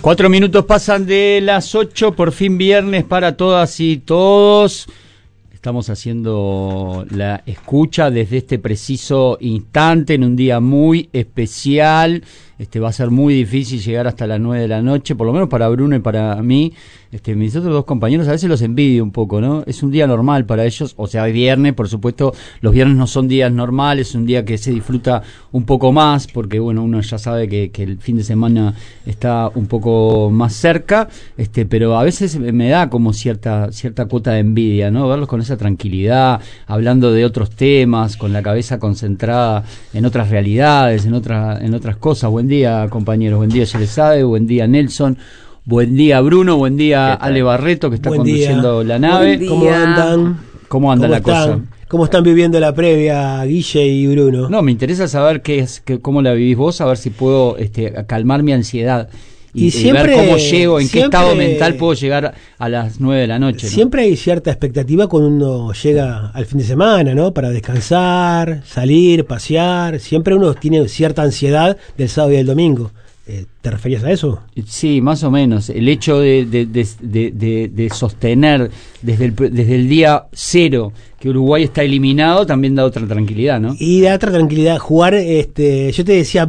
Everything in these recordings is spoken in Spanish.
4 minutos pasan de las 8, por fin viernes para todas y todos. Estamos haciendo la escucha desde este preciso instante en un día muy especial. Va a ser muy difícil llegar hasta las 9 de la noche, por lo menos para Bruno y para mí. Mis otros dos compañeros a veces los envidio un poco, ¿no? Es un día normal para ellos, o sea, es viernes, por supuesto, los viernes no son días normales, es un día que se disfruta un poco más, porque bueno, uno ya sabe que el fin de semana está un poco más cerca, pero a veces me da como cierta cuota de envidia, ¿no? Verlos con esa tranquilidad, hablando de otros temas, con la cabeza concentrada en otras realidades, en otras cosas. Buen día, compañeros, buen día, Yelesade, buen día, Nelson. Buen día, Bruno. Buen día, Ale Barreto, que está conduciendo la nave. ¿Cómo andan? ¿Cómo anda la cosa? ¿Cómo están viviendo la previa, Guille y Bruno? No, me interesa saber cómo la vivís vos, a ver si puedo calmar mi ansiedad y ver cómo llego, en qué estado mental puedo llegar a las 9 de la noche, ¿no? Siempre hay cierta expectativa cuando uno llega al fin de semana, ¿no? Para descansar, salir, pasear. Siempre uno tiene cierta ansiedad del sábado y del domingo. ¿Te referías a eso? Sí, más o menos. El hecho de sostener desde el día cero que Uruguay está eliminado también da otra tranquilidad, ¿no? Y da otra tranquilidad. Jugar, yo te decía,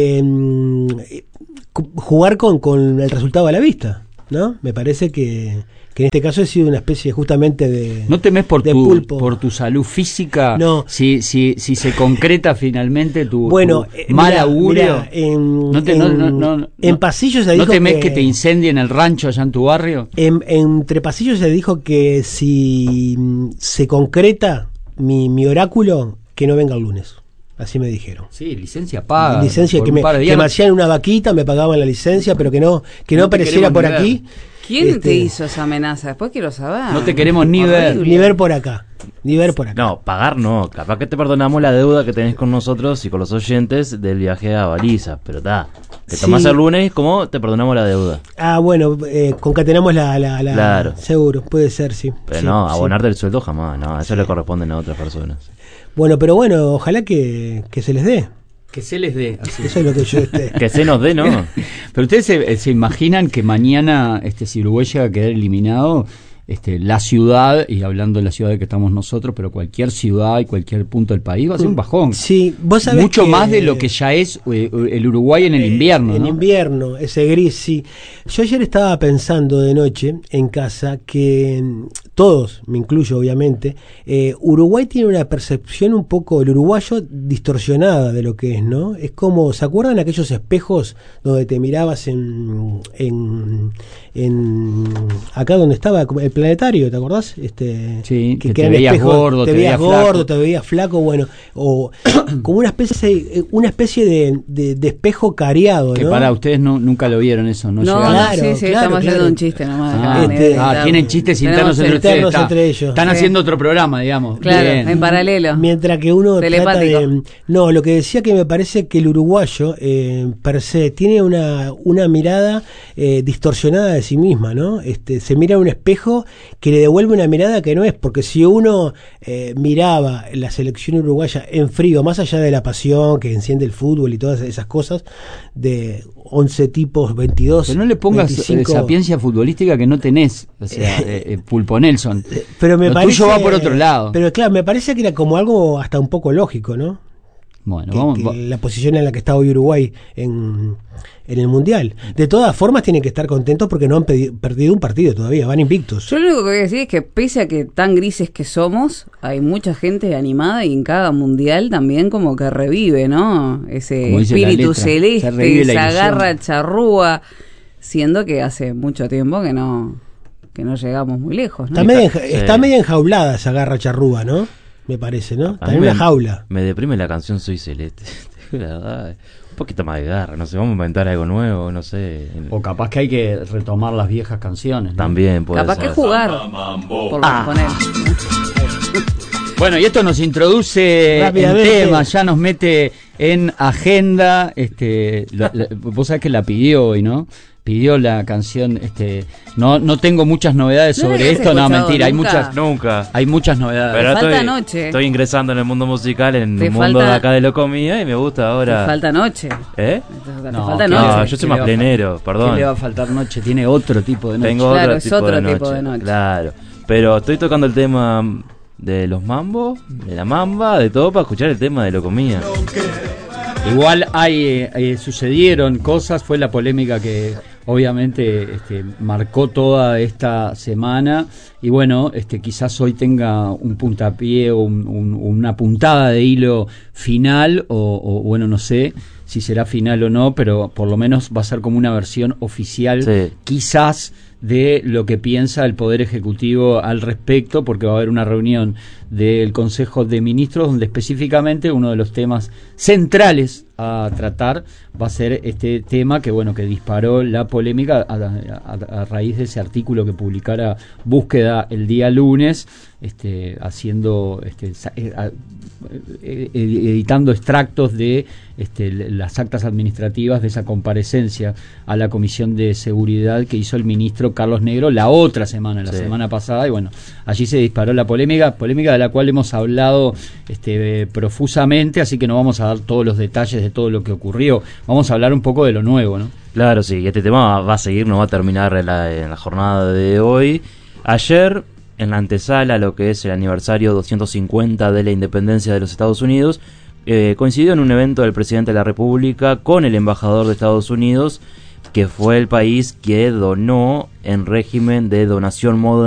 jugar con el resultado a la vista, ¿no? Me parece que en este caso ha sido una especie justamente de... ¿No temes por tu salud física? No. Si se concreta finalmente tu mal augurio. En pasillos se dijo ¿No temes que te incendien el rancho allá en tu barrio? Entre pasillos se dijo que si se concreta mi oráculo, que no venga el lunes. Así me dijeron. Sí, licencia paga. Licencia que me hacían una vaquita, me pagaban la licencia, pero que no apareciera por aquí. ¿Quién te hizo esa amenaza? Después quiero saber. No te queremos ni ver por acá. No, pagar no. Capaz que te perdonamos la deuda que tenés con nosotros y con los oyentes del viaje a Baliza. Pero te tomás el lunes, ¿cómo te perdonamos la deuda? Bueno, concatenamos la Claro. Seguro, puede ser, sí. Pero sí, no, abonarte el sueldo jamás, no. Eso le corresponden a otras personas. Bueno, pero ojalá que se les dé. Que se les dé. Así. Eso es lo que yo que se nos dé, ¿no? Pero ustedes se imaginan que mañana, si Uruguay llega a quedar eliminado, la ciudad, y hablando de la ciudad de que estamos nosotros, pero cualquier ciudad y cualquier punto del país va a ser un bajón. Sí, vos sabés mucho más de lo que ya es el Uruguay en el invierno, en ¿no? invierno, ese gris, sí. Yo ayer estaba pensando de noche en casa que todos, me incluyo obviamente, Uruguay tiene una percepción un poco, el uruguayo, distorsionada de lo que es, ¿no? Es como, ¿se acuerdan aquellos espejos donde te mirabas en acá donde estaba el planetario, ¿te acordás? Sí, que te veías gordo, te veías flaco, bueno, o como una especie de espejo careado, ¿no? Que para ustedes nunca lo vieron eso, ¿no? Claro, sí, estamos haciendo un chiste nomás. Tienen chistes internos entre ellos. Están haciendo otro programa, digamos. Claro, bien. En paralelo. Mientras que uno trata de... No, lo que decía que me parece que el uruguayo, per se, tiene una mirada distorsionada de sí misma, ¿no? Se mira en un espejo que le devuelve una mirada que no es, porque si uno miraba la selección uruguaya en frío, más allá de la pasión que enciende el fútbol y todas esas cosas, de 11 tipos, 22... Pero no le pongas 25... sapiencia futbolística que no tenés, o sea, Pulpo Nelson. Pero lo tuyo va por otro lado. Pero claro, me parece que era como algo hasta un poco lógico, ¿no? Bueno, vamos. La posición en la que está hoy Uruguay en el Mundial. De todas formas tienen que estar contentos porque no han perdido un partido todavía, van invictos. Yo lo único que voy a decir es que pese a que tan grises que somos, hay mucha gente animada y en cada Mundial también como que revive, ¿no? Ese espíritu celeste, esa garra charrúa, siendo que hace mucho tiempo que no llegamos muy lejos, ¿no? Está media enjaulada esa garra charrúa, ¿no? Me parece, ¿no? Está en una jaula. Me deprime la canción Soy Celeste. La verdad, un poquito más de garra, no sé, vamos a inventar algo nuevo, no sé. O capaz que hay que retomar las viejas canciones, ¿no? También puede capaz ser. Que jugar, por poner. Bueno, y esto nos introduce en tema, ya nos mete en agenda. Vos sabés que la pidió hoy, ¿no? Pidió la canción, no tengo muchas novedades sobre esto, no, mentira, nunca. Hay muchas novedades. Pero falta noche. Estoy ingresando en el mundo musical, en el mundo de acá de Locomía, y me gusta ahora. Te falta noche. ¿Eh? Te falta noche. No, yo soy más plenero, perdón. ¿Qué le va a faltar noche? Tiene otro tipo de noche. Tengo claro, otro tipo de noche. Claro, pero estoy tocando el tema de los mambos, de la mamba, de todo para escuchar el tema de Locomía. Igual sucedieron cosas, fue la polémica que obviamente marcó toda esta semana, y bueno, quizás hoy tenga un puntapié o una puntada de hilo final, o bueno, no sé si será final o no, pero por lo menos va a ser como una versión oficial, sí, quizás, de lo que piensa el Poder Ejecutivo al respecto, porque va a haber una reunión del Consejo de Ministros donde específicamente uno de los temas centrales a tratar va a ser este tema que disparó la polémica a raíz de ese artículo que publicara Búsqueda el día lunes, editando extractos de las actas administrativas de esa comparecencia a la Comisión de Seguridad que hizo el ministro Carlos Negro la otra semana, la semana pasada, y bueno, allí se disparó la polémica de la cual hemos hablado profusamente, así que no vamos a dar todos los detalles de todo lo que ocurrió, vamos a hablar un poco de lo nuevo, ¿no? Claro, sí, y este tema va a seguir, no va a terminar en la jornada de hoy. Ayer, en la antesala, lo que es el aniversario 250 de la independencia de los Estados Unidos, coincidió en un evento del presidente de la República con el embajador de Estados Unidos, que fue el país que donó en régimen de donación